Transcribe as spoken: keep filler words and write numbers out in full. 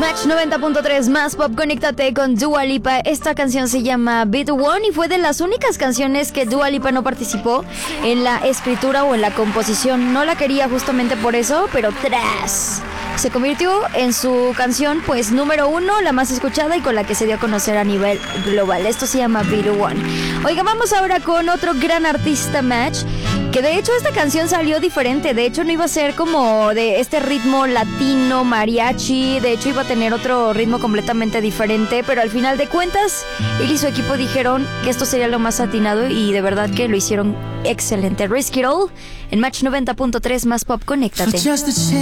Match noventa punto tres más pop, conéctate con Dua Lipa. Esta canción se llama Be The One y fue de las únicas canciones que Dua Lipa no participó en la escritura o en la composición. No la quería justamente por eso, pero tras se convirtió en su canción pues número uno, la más escuchada y con la que se dio a conocer a nivel global. Esto se llama Be The One. Oiga, vamos ahora con otro gran artista, Match, que de hecho esta canción salió diferente. De hecho no iba a ser como de este ritmo latino, mariachi. De hecho iba a tener otro ritmo completamente diferente, pero al final de cuentas él y su equipo dijeron que esto sería lo más atinado y de verdad que lo hicieron excelente. Risk It All en Match noventa punto tres más pop, conéctate.